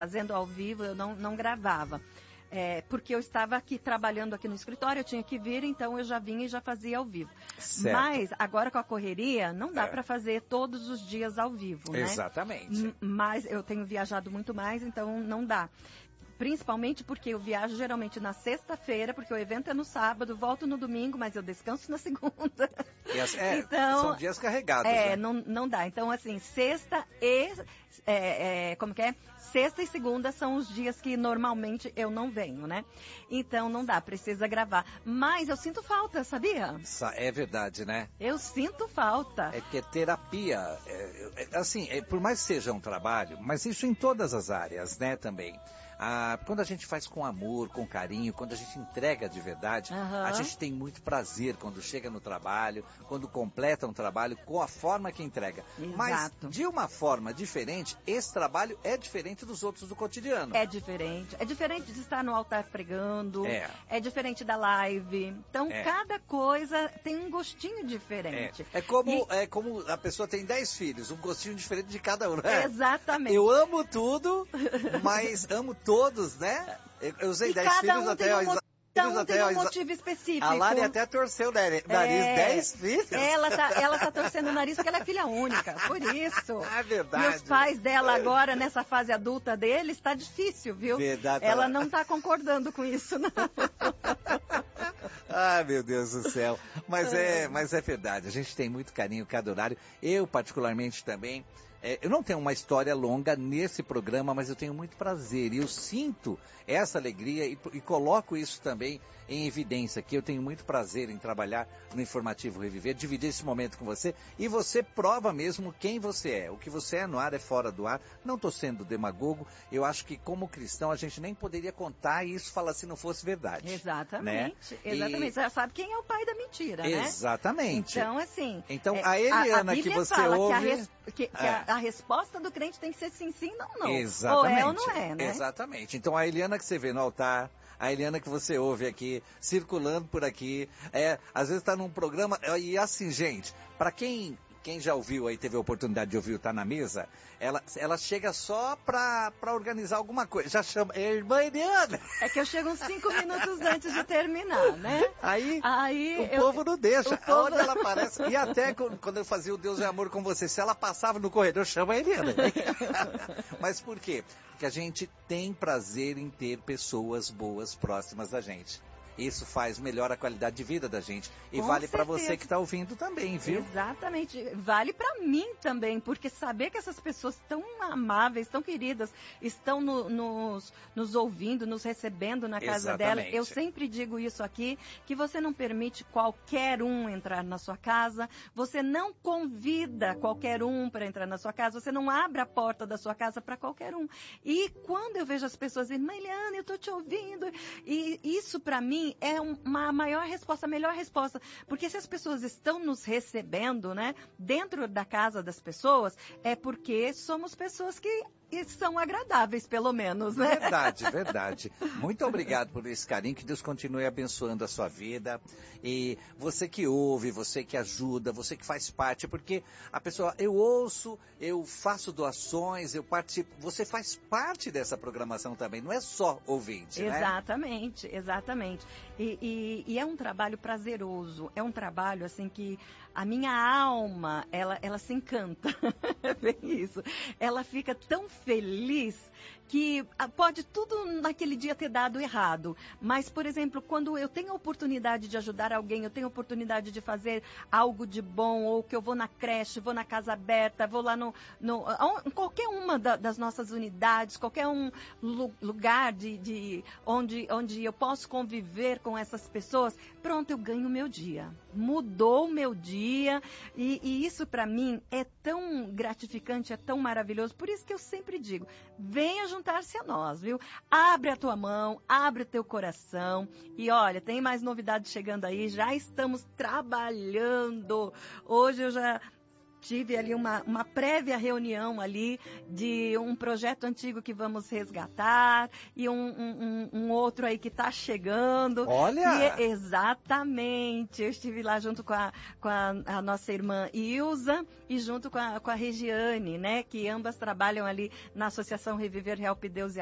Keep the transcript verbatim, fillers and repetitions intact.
fazendo ao vivo, eu não, não gravava. É, porque eu estava aqui trabalhando aqui no escritório, eu tinha que vir, então eu já vinha e já fazia ao vivo. Certo. Mas agora com a correria, não dá É. para fazer todos os dias ao vivo, né? Exatamente. M- Mas eu tenho viajado muito mais, então não dá. Principalmente porque eu viajo geralmente na sexta-feira, porque o evento é no sábado, volto no domingo, mas eu descanso na segunda. E as- é, Então, são dias carregados, É, né? não, não dá. Então, assim, sexta e... é, é, como que é? Sexta e segunda são os dias que normalmente eu não venho, né? Então, não dá, precisa gravar. Mas eu sinto falta, sabia? Sa- É verdade, né? Eu sinto falta. É que é terapia, é, é, assim, é, por mais que seja um trabalho, mas isso em todas as áreas, né, também. Ah, quando a gente faz com amor, com carinho, quando a gente entrega de verdade, Aham. a gente tem muito prazer quando chega no trabalho, quando completa um trabalho com a forma que entrega. Mas, Exato. de uma forma diferente, esse trabalho é diferente dos outros do cotidiano. É diferente. É diferente de estar no altar pregando. É. É diferente da live. Então, É. cada coisa tem um gostinho diferente. É, é, como, E- é como a pessoa tem dez filhos, um gostinho diferente de cada um, né? Exatamente. Eu amo tudo, mas amo todos, né? Eu, eu usei E dez cada filhos um até tem um, aos mo- cada um até tem um aos- motivo específico. A Lari até torceu o nariz, É. dez filhos. Ela tá, ela tá torcendo o nariz porque ela é filha única, por isso. É verdade. E os pais dela agora, nessa fase adulta deles, tá difícil, viu? Verdade, Ela ela- não tá concordando com isso, não. Ai, meu Deus do céu. Mas é, mas é verdade, a gente tem muito carinho cada horário. Eu, particularmente, também. É, eu não tenho uma história longa nesse programa, mas eu tenho muito prazer. E eu sinto essa alegria e, e coloco isso também em evidência, que eu tenho muito prazer em trabalhar no Informativo Reviver, dividir esse momento com você. E você prova mesmo quem você é. O que você é no ar é fora do ar. Não estou sendo demagogo. Eu acho que, como cristão, a gente nem poderia contar isso falar se não fosse verdade. Exatamente, né? exatamente. E- Você já sabe quem é o pai da mentira, né? Exatamente. Então, assim... Então, é, a Eliana a que Bíblia você fala ouve... Que, a, res- que- que É. a- a resposta do crente tem que ser sim, sim, não, não. Exatamente. Ou é ou não é, né? Exatamente. Então a Eliana que você vê no altar, a Eliana que você ouve aqui, circulando por aqui, é, às vezes está num programa, e assim, gente, para quem... Quem já ouviu aí, teve a oportunidade de ouvir o Tá na Mesa, ela, ela chega só pra, pra organizar alguma coisa. Já chama, é irmã Eliana. É que eu chego uns cinco minutos antes de terminar, né? Aí, Aí o eu- povo não deixa. o povo- Onde ela aparece. E até quando quando eu fazia o Deus é Amor com você, se ela passava no corredor, chama a Eliana. Mas por quê? Porque a gente tem prazer em ter pessoas boas próximas da gente. Isso faz melhor a qualidade de vida da gente. E Com vale pra certeza. você que tá ouvindo também, viu? Exatamente. Vale pra mim também, porque saber que essas pessoas tão amáveis, tão queridas, estão no- nos, nos ouvindo, nos recebendo na casa dela. Exatamente. Eu sempre digo isso aqui, que você não permite qualquer um entrar na sua casa, você não convida qualquer um para entrar na sua casa, você não abre a porta da sua casa para qualquer um. E quando eu vejo as pessoas dizendo, mãe Eliana, eu tô te ouvindo, e isso pra mim é um- uma maior resposta, a melhor resposta, porque se as pessoas estão nos recebendo, né, dentro da casa das pessoas, é porque somos pessoas que e são agradáveis, pelo menos, né? Verdade, verdade. Muito obrigado por esse carinho, que Deus continue abençoando a sua vida. E você que ouve, você que ajuda, você que faz parte, porque a pessoa, eu ouço, eu faço doações, eu participo, você faz parte dessa programação também, não é só ouvinte, né? Exatamente, exatamente. E, e- e é um trabalho prazeroso, é um trabalho assim que a minha alma, ela, ela se encanta, é bem isso. Ela fica tão feliz que ah, pode tudo naquele dia ter dado errado, mas, por exemplo, quando eu tenho a oportunidade de ajudar alguém, eu tenho a oportunidade de fazer algo de bom, ou que eu vou na creche, vou na casa aberta, vou lá no, no a- em qualquer uma da- das nossas unidades, qualquer um lu- lugar de, de onde, onde eu posso conviver com essas pessoas, pronto, eu ganho o meu dia. Mudou o meu dia, e, e isso para mim é tão gratificante, é tão maravilhoso. Por isso que eu sempre digo, venha juntar-se a nós, viu? Abre a tua mão, abre o teu coração. E olha, tem mais novidades chegando aí, já estamos trabalhando. Hoje eu já tive ali uma, uma prévia reunião ali de um projeto antigo que vamos resgatar e um, um, um outro aí que está chegando. Olha! E, exatamente. Eu estive lá junto com a, com a, a nossa irmã Ilza e junto com a, com a Regiane, né? Que ambas trabalham ali na Associação Reviver Help Deus e